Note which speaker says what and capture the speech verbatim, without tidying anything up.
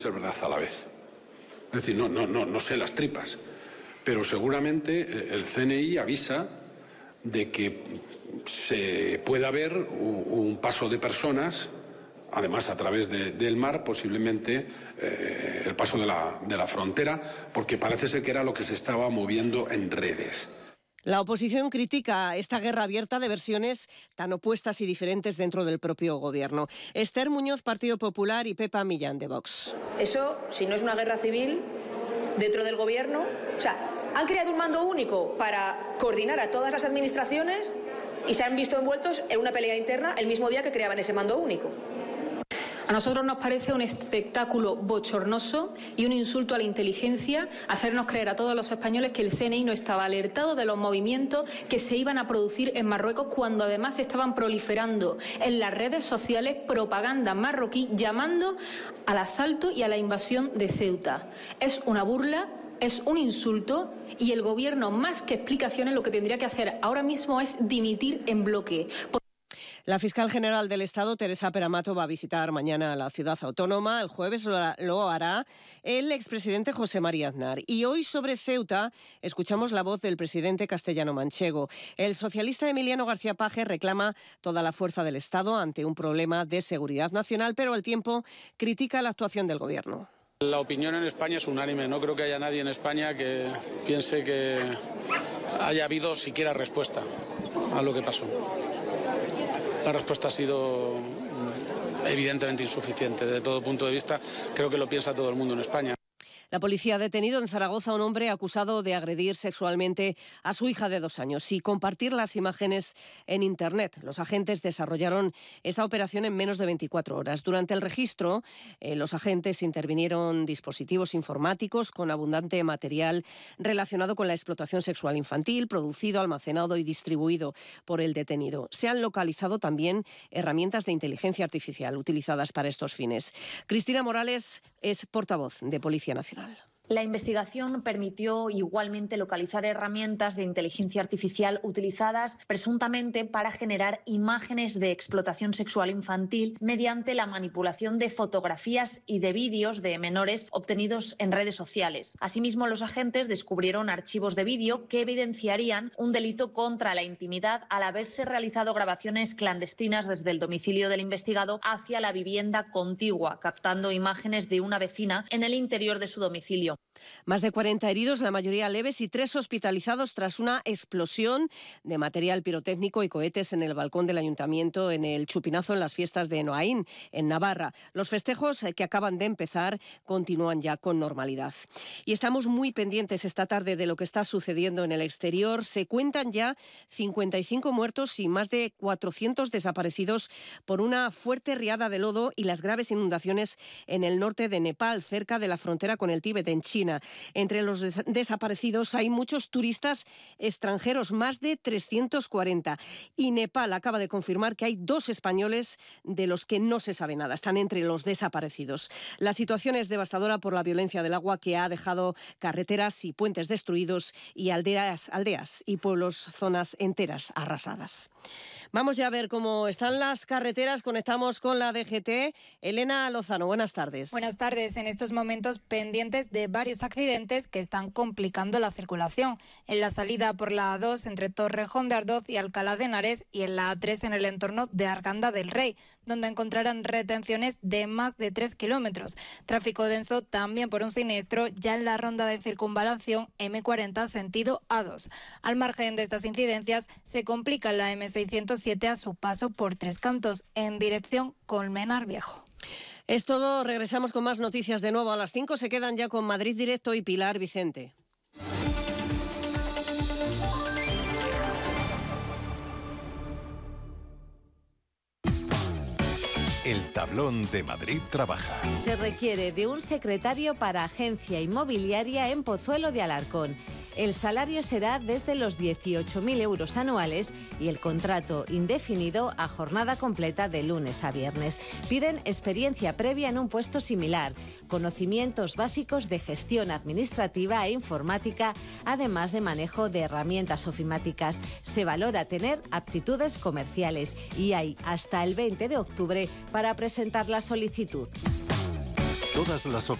Speaker 1: Es verdad a la vez. Es decir, no, no, no, no sé las tripas, pero seguramente el C N I avisa de que se pueda haber un, un paso de personas, además a través de, del mar, posiblemente eh, el paso de la, de la frontera, porque parece ser que era lo que se estaba moviendo en redes.
Speaker 2: La oposición critica esta guerra abierta de versiones tan opuestas y diferentes dentro del propio gobierno. Esther Muñoz, Partido Popular, y Pepa Millán, de Vox.
Speaker 3: Eso, si no es una guerra civil dentro del gobierno, o sea, han creado un mando único para coordinar a todas las administraciones y se han visto envueltos en una pelea interna el mismo día que creaban ese mando único.
Speaker 4: A nosotros nos parece un espectáculo bochornoso y un insulto a la inteligencia hacernos creer a todos los españoles que el C N I no estaba alertado de los movimientos que se iban a producir en Marruecos, cuando además estaban proliferando en las redes sociales propaganda marroquí llamando al asalto y a la invasión de Ceuta. Es una burla, es un insulto, y el Gobierno, más que explicaciones, lo que tendría que hacer ahora mismo es dimitir en bloque.
Speaker 2: La fiscal general del Estado, Teresa Peramato, va a visitar mañana la ciudad autónoma. El jueves lo hará el expresidente José María Aznar. Y hoy, sobre Ceuta, escuchamos la voz del presidente castellano-manchego. El socialista Emiliano García Paje reclama toda la fuerza del Estado ante un problema de seguridad nacional, pero al tiempo critica la actuación del Gobierno.
Speaker 5: La opinión en España es unánime. No creo que haya nadie en España que piense que haya habido siquiera respuesta a lo que pasó. La respuesta ha sido evidentemente insuficiente desde todo punto de vista. Creo que lo piensa todo el mundo en España.
Speaker 2: La policía ha detenido en Zaragoza a un hombre acusado de agredir sexualmente a su hija de dos años y compartir las imágenes en Internet. Los agentes desarrollaron esta operación en menos de veinticuatro horas. Durante el registro, eh, los agentes intervinieron dispositivos informáticos con abundante material relacionado con la explotación sexual infantil, producido, almacenado y distribuido por el detenido. Se han localizado también herramientas de inteligencia artificial utilizadas para estos fines. Cristina Morales es portavoz de Policía Nacional.
Speaker 6: La investigación permitió igualmente localizar herramientas de inteligencia artificial utilizadas presuntamente para generar imágenes de explotación sexual infantil mediante la manipulación de fotografías y de vídeos de menores obtenidos en redes sociales. Asimismo, los agentes descubrieron archivos de vídeo que evidenciarían un delito contra la intimidad al haberse realizado grabaciones clandestinas desde el domicilio del investigado hacia la vivienda contigua, captando imágenes de una vecina en el interior de su domicilio.
Speaker 2: Más de cuarenta heridos, la mayoría leves, y tres hospitalizados tras una explosión de material pirotécnico y cohetes en el balcón del ayuntamiento en el Chupinazo, en las fiestas de Noaín, en Navarra. Los festejos que acaban de empezar continúan ya con normalidad. Y estamos muy pendientes esta tarde de lo que está sucediendo en el exterior. Se cuentan ya cincuenta y cinco muertos y más de cuatrocientos desaparecidos por una fuerte riada de lodo y las graves inundaciones en el norte de Nepal, cerca de la frontera con el Tíbet, en China. Entre los des- desaparecidos hay muchos turistas extranjeros, más de trescientos cuarenta. Y Nepal acaba de confirmar que hay dos españoles de los que no se sabe nada. Están entre los desaparecidos. La situación es devastadora por la violencia del agua que ha dejado carreteras y puentes destruidos y aldeas, aldeas y pueblos, zonas enteras arrasadas. Vamos ya a ver cómo están las carreteras. Conectamos con la D G T. Elena Lozano, buenas tardes.
Speaker 7: Buenas tardes. En estos momentos pendientes de varios accidentes que están complicando la circulación. En la salida por la A dos entre Torrejón de Ardoz y Alcalá de Henares, y en la A tres en el entorno de Arganda del Rey, donde encontrarán retenciones de más de tres kilómetros. Tráfico denso también por un siniestro ya en la ronda de circunvalación eme cuarenta sentido A dos. Al margen de estas incidencias, se complica la eme seiscientos siete a su paso por Tres Cantos en dirección Colmenar Viejo.
Speaker 2: Es todo, regresamos con más noticias de nuevo a las cinco. Se quedan ya con Madrid Directo y Pilar Vicente.
Speaker 8: El tablón de Madrid trabaja.
Speaker 9: Se requiere de un secretario para agencia inmobiliaria en Pozuelo de Alarcón. El salario será desde los dieciocho mil euros anuales y el contrato indefinido a jornada completa de lunes a viernes. Piden experiencia previa en un puesto similar, conocimientos básicos de gestión administrativa e informática, además de manejo de herramientas ofimáticas. Se valora tener aptitudes comerciales y hay hasta el veinte de octubre para presentar la solicitud.
Speaker 8: Todas las